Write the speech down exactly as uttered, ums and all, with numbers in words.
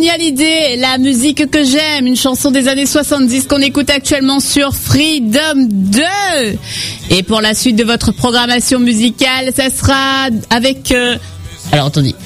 Johnny Hallyday, la musique que j'aime, une chanson des années soixante-dix qu'on écoute actuellement sur Freedom deux. Et pour la suite de votre programmation musicale, ça sera avec... Euh... Alors attendez.